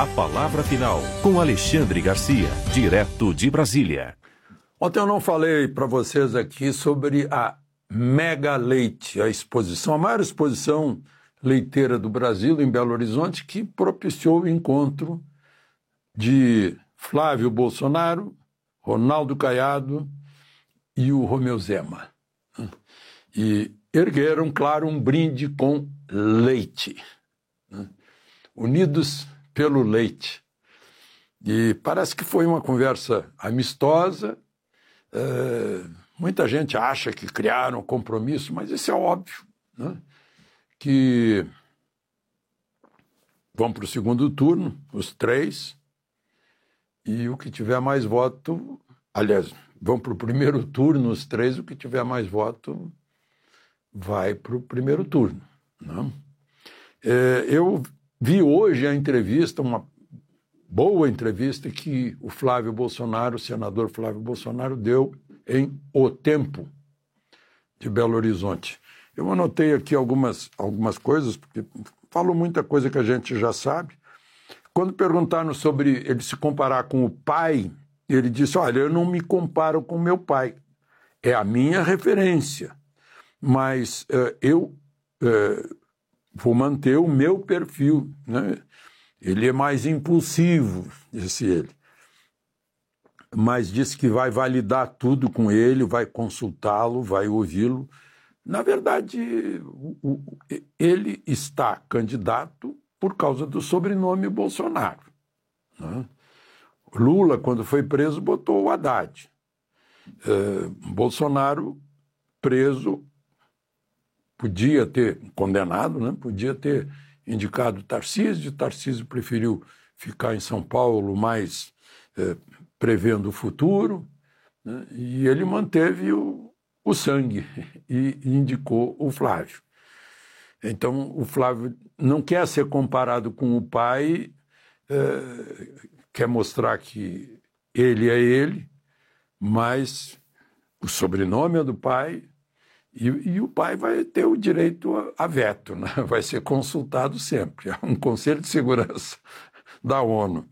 A palavra final com Alexandre Garcia, direto de Brasília. Ontem eu não falei para vocês aqui sobre a Mega Leite, a exposição, a maior exposição leiteira do Brasil, em Belo Horizonte, que propiciou o encontro de Flávio Bolsonaro, Ronaldo Caiado e o Romeu Zema. E ergueram, claro, um brinde com leite. Unidos pelo leite. E parece que foi uma conversa amistosa. Muita gente acha que criaram compromisso, mas isso é óbvio, né? Que vão para o segundo turno, os três, e o que tiver mais voto, aliás, vão para o primeiro turno, os três, o que tiver mais voto vai para o primeiro turno, né? Eu vi hoje a entrevista, uma boa entrevista que o Flávio Bolsonaro, o senador Flávio Bolsonaro, deu em O Tempo de Belo Horizonte. Eu anotei aqui algumas coisas, porque falou muita coisa que a gente já sabe. Quando perguntaram sobre ele se comparar com o pai, ele disse, olha, eu não me comparo com meu pai, é a minha referência, mas eu vou manter o meu perfil, né? Ele é mais impulsivo, disse ele, mas disse que vai validar tudo com ele, vai consultá-lo, vai ouvi-lo. Na verdade, ele está candidato por causa do sobrenome Bolsonaro, né? Lula, quando foi preso, botou o Haddad. Bolsonaro, preso, podia ter condenado, né? Podia ter indicado Tarcísio preferiu ficar em São Paulo, mais prevendo o futuro, né? E ele manteve o sangue e indicou o Flávio. Então, o Flávio não quer ser comparado com o pai, quer mostrar que ele é ele, mas o sobrenome é do pai, e o pai vai ter o direito a veto, né? Vai ser consultado sempre. É um Conselho de Segurança da ONU.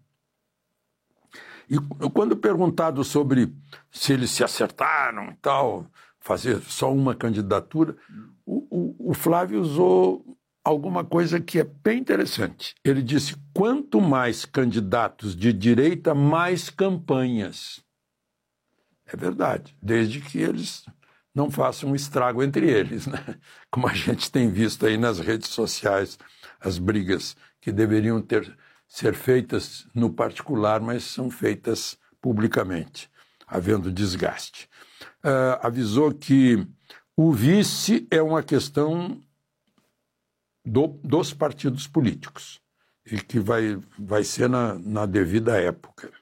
E quando perguntado sobre se eles se acertaram e tal, fazer só uma candidatura, o Flávio usou alguma coisa que é bem interessante. Ele disse, quanto mais candidatos de direita, mais campanhas. É verdade, desde que eles não façam um estrago entre eles, né? Como a gente tem visto aí nas redes sociais, as brigas que deveriam ser feitas no particular, mas são feitas publicamente, havendo desgaste. Avisou que o vice é uma questão dos partidos políticos e que vai ser na devida época.